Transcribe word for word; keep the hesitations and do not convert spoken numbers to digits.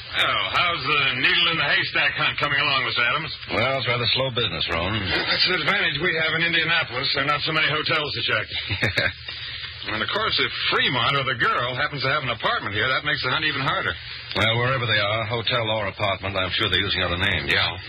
Oh, how's the needle in the haystack hunt coming along, Mister Adams? Well, it's rather slow business, Ron. That's an advantage we have in Indianapolis. There are not so many hotels to check. And, of course, if Fremont or the girl happens to have an apartment here, that makes the hunt even harder. Well, wherever they are, hotel or apartment, I'm sure they're using other names. Yeah.